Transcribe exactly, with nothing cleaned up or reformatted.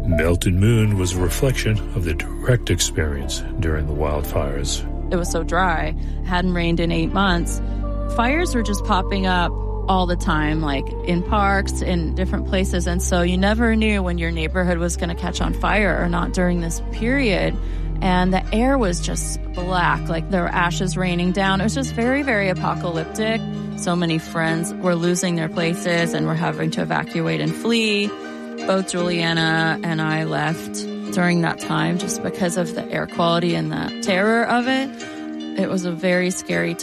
Melted Moon was a reflection of the direct experience during the wildfires. It was so dry, hadn't rained in eight months. Fires were just popping up all the time, like in parks, in different places. And so you never knew when your neighborhood was going to catch on fire or not during this period. And the air was just black, like there were ashes raining down. It was just very, very apocalyptic. So many friends were losing their places and were having to evacuate and flee. Both Juliana and I left during that time just because of the air quality and the terror of it. It was a very scary time.